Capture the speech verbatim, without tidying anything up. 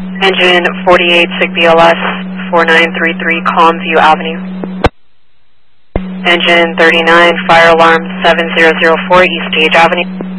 Engine forty-eight S I G B L S four nine three three Calmview Avenue. Engine thirty-nine, fire alarm seven zero zero four East Gage Avenue.